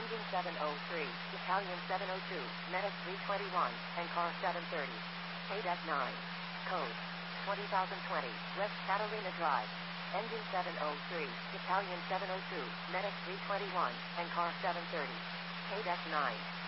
engine 703, Italian 702, Medic 321, and car 730. KDEC 9. Code 20020, West Catalina Drive. Engine 703, Italian 702, Medic 321, and car 730. KDEC 9.